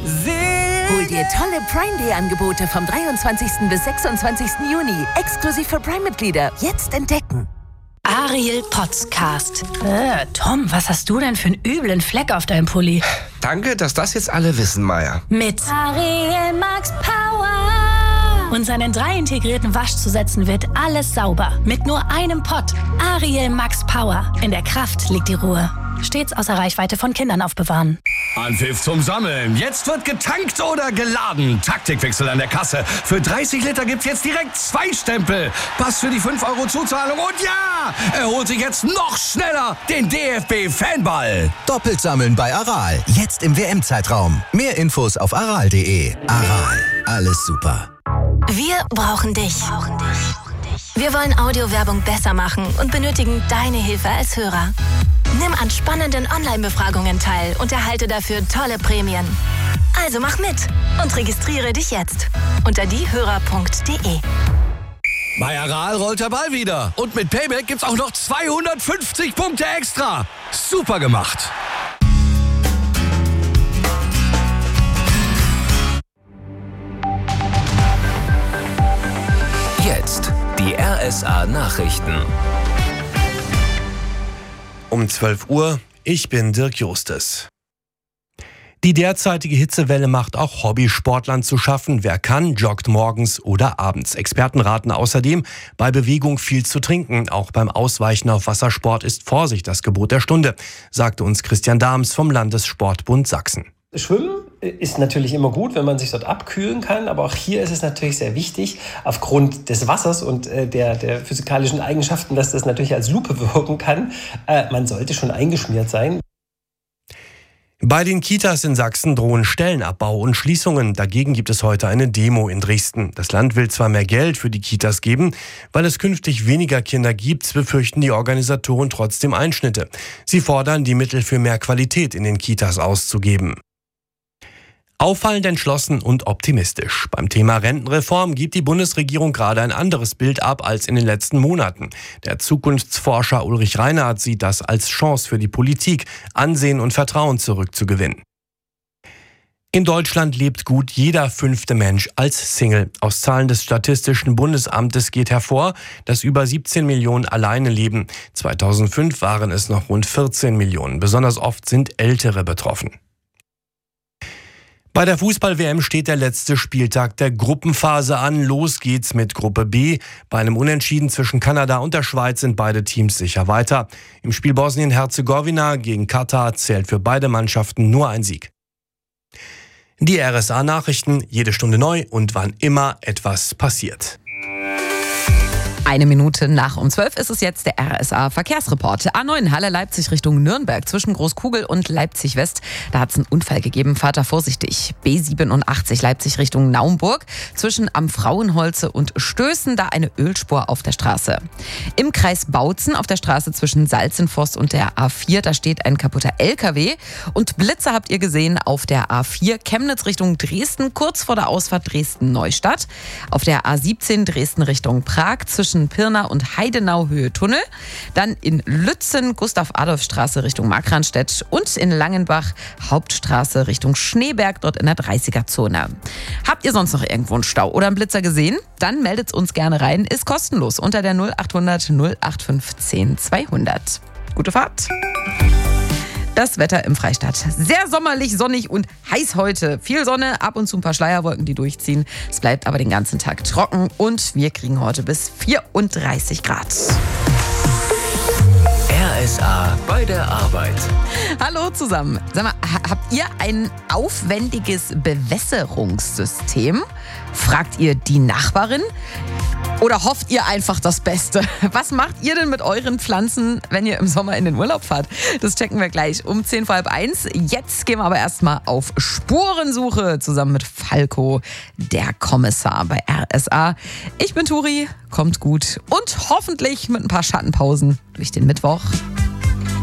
Hol dir tolle Prime Day Angebote vom 23. bis 26. Juni. Exklusiv für Prime-Mitglieder. Jetzt entdecken. Ariel Podcast. Tom, was hast du denn für einen üblen Fleck auf deinem Pulli? Danke, dass das jetzt alle wissen, Maya. Mit Ariel Max Power. Und seinen 3 integrierten Waschzusätzen wird alles sauber. Mit nur einem Pott. Ariel Max Power. In der Kraft liegt die Ruhe. Stets außer Reichweite von Kindern aufbewahren. Anpfiff zum Sammeln. Jetzt wird getankt oder geladen. Taktikwechsel an der Kasse. Für 30 Liter gibt's jetzt direkt 2 Stempel. Pass für die 5 € Zuzahlung. Und ja, er holt sich jetzt noch schneller den DFB-Fanball. Doppelt sammeln bei Aral. Jetzt im WM-Zeitraum. Mehr Infos auf aral.de. Aral. Alles super. Wir brauchen dich. Wir wollen Audiowerbung besser machen und benötigen deine Hilfe als Hörer. Nimm an spannenden Online-Befragungen teil und erhalte dafür tolle Prämien. Also mach mit und registriere dich jetzt unter diehörer.de. Bei Aral rollt der Ball wieder. Und mit Payback gibt's auch noch 250 Punkte extra. Super gemacht. Jetzt die RSA-Nachrichten. Um 12 Uhr, ich bin Dirk Justes. Die derzeitige Hitzewelle macht auch Hobbysportlern zu schaffen. Wer kann, joggt morgens oder abends. Experten raten außerdem, bei Bewegung viel zu trinken. Auch beim Ausweichen auf Wassersport ist Vorsicht das Gebot der Stunde, sagte uns Christian Dahms vom Landessportbund Sachsen. Schwimmen ist natürlich immer gut, wenn man sich dort abkühlen kann, aber auch hier ist es natürlich sehr wichtig, aufgrund des Wassers und der physikalischen Eigenschaften, dass das natürlich als Lupe wirken kann. Man sollte schon eingeschmiert sein. Bei den Kitas in Sachsen drohen Stellenabbau und Schließungen. Dagegen gibt es heute eine Demo in Dresden. Das Land will zwar mehr Geld für die Kitas geben, weil es künftig weniger Kinder gibt, befürchten die Organisatoren trotzdem Einschnitte. Sie fordern, die Mittel für mehr Qualität in den Kitas auszugeben. Auffallend entschlossen und optimistisch. Beim Thema Rentenreform gibt die Bundesregierung gerade ein anderes Bild ab als in den letzten Monaten. Der Zukunftsforscher Ulrich Reinhardt sieht das als Chance für die Politik, Ansehen und Vertrauen zurückzugewinnen. In Deutschland lebt gut jeder 5. Mensch als Single. Aus Zahlen des Statistischen Bundesamtes geht hervor, dass über 17 Millionen alleine leben. 2005 waren es noch rund 14 Millionen. Besonders oft sind Ältere betroffen. Bei der Fußball-WM steht der letzte Spieltag der Gruppenphase an. Los geht's mit Gruppe B. Bei einem Unentschieden zwischen Kanada und der Schweiz sind beide Teams sicher weiter. Im Spiel Bosnien-Herzegowina gegen Katar zählt für beide Mannschaften nur ein Sieg. Die RSA-Nachrichten, jede Stunde neu und wann immer etwas passiert. 1 Minute nach um 12 ist es jetzt der RSA-Verkehrsreport. A9 Halle-Leipzig Richtung Nürnberg zwischen Großkugel und Leipzig-West. Da hat es einen Unfall gegeben. Fahrt da vorsichtig. B87 Leipzig Richtung Naumburg zwischen Am Frauenholze und Stößen. Da eine Ölspur auf der Straße. Im Kreis Bautzen auf der Straße zwischen Salzenforst und der A4. Da steht ein kaputter LKW. Und Blitze habt ihr gesehen auf der A4 Chemnitz Richtung Dresden. Kurz vor der Ausfahrt Dresden-Neustadt. Auf der A17 Dresden Richtung Prag zwischen Pirna und Heidenau Höhe Tunnel. Dann in Lützen Gustav-Adolf-Straße Richtung Markranstädt und in Langenbach Hauptstraße Richtung Schneeberg, dort in der 30er-Zone. Habt ihr sonst noch irgendwo einen Stau oder einen Blitzer gesehen? Dann meldet uns gerne rein. Ist kostenlos unter der 0800 0815 200. Gute Fahrt! Das Wetter im Freistaat. Sehr sommerlich, sonnig und heiß heute. Viel Sonne, ab und zu ein paar Schleierwolken, die durchziehen. Es bleibt aber den ganzen Tag trocken und wir kriegen heute bis 34 Grad. RSA bei der Arbeit. Hallo zusammen. Sag mal, habt ihr ein aufwendiges Bewässerungssystem? Fragt ihr die Nachbarin? Oder hofft ihr einfach das Beste? Was macht ihr denn mit euren Pflanzen, wenn ihr im Sommer in den Urlaub fahrt? Das checken wir gleich um 10:10. Jetzt gehen wir aber erstmal auf Spurensuche zusammen mit Falco, der Kommissar bei RSA. Ich bin Turi, kommt gut und hoffentlich mit ein paar Schattenpausen durch den Mittwoch.